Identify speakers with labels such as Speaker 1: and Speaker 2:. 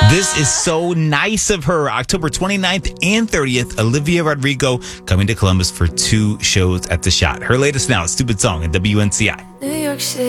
Speaker 1: This is so nice of her. October 29th and 30th, Olivia Rodrigo coming to Columbus for 2 shows at the Shot. Her latest now, Stupid Song, at WNCI.
Speaker 2: New York City.